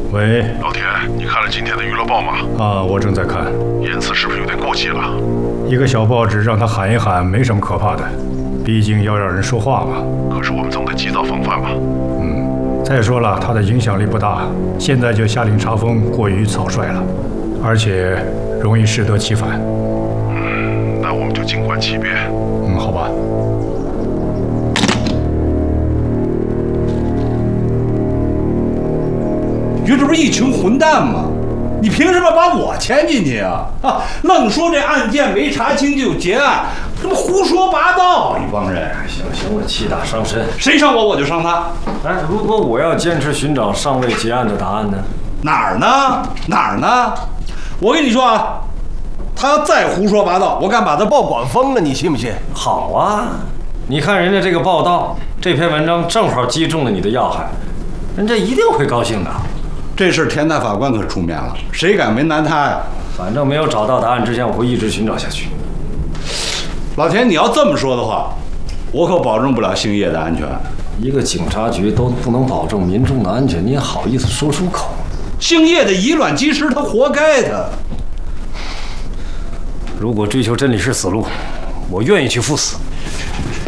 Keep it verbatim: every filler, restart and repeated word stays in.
喂， 老田，你看了今天的娱乐报吗？ 啊，我正在看。 言辞是不是有点过激了？ 一个小报纸让他喊一喊，没什么可怕的，毕竟要让人说话嘛。 可是我们总得及早防范嘛。 嗯，再说了，他的影响力不大，现在就下令查封，过于草率了，而且容易适得其反。 嗯，那我们就静观其变。 嗯，好吧。 这不是一群混蛋吗？你凭什么把我牵进去啊？啊，愣说这案件没查清就结案，他妈胡说八道！一帮人。 行行了，气大伤身。 谁伤我我就伤他。 哎，如果我要坚持寻找尚未结案的答案呢？ 哪儿呢？哪儿呢？我跟你说啊，他要再胡说八道，我敢把他报馆封了，你信不信？ 好啊，你看人家这个报道，这篇文章正好击中了你的要害，人家一定会高兴的。 这事田大法官可出面了，谁敢为难他呀？ 反正没有找到答案之前，我会一直寻找下去。 老田，你要这么说的话，我可保证不了兴业的安全。 一个警察局都不能保证民众的安全，你也好意思说出口？ 兴业的以卵击石，他活该的。 如果追求真理是死路，我愿意去赴死。